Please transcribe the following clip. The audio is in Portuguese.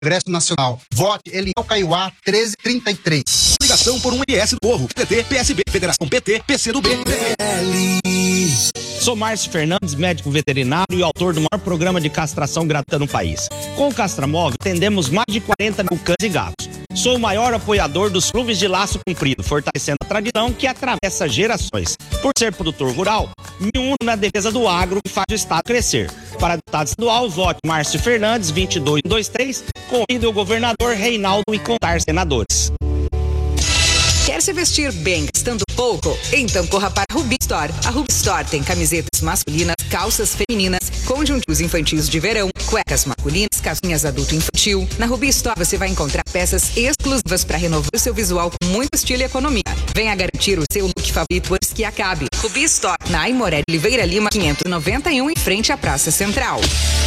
Congresso Nacional. Vote Eliel Caiuá 1333. Ligação por um MS do Povo. PT, PSB, Federação PT, PCdoB. Sou Márcio Fernandes, médico veterinário e autor do maior programa de castração gratuita no país. Com o Castramóvel, atendemos mais de 40 mil cães e gatos. Sou o maior apoiador dos clubes de laço comprido, fortalecendo a tradição que atravessa gerações. Por ser produtor rural, me uno na defesa do agro que faz o Estado crescer. Para deputado estadual, vote Márcio Fernandes, 2223, convido o governador Reinaldo e contar senadores. Quer se vestir bem gastando pouco? Então corra para a Rubi Store. A Rubi Store tem camisetas masculinas, calças femininas, conjuntos infantis de verão, cuecas masculinas, calcinhas adulto e infantil. Na Rubi Store você vai encontrar peças exclusivas para renovar o seu visual com muito estilo e economia. Venha garantir o seu look favorito antes que acabe. Rubi Store, na Aimoré Oliveira Lima, 591, em frente à Praça Central.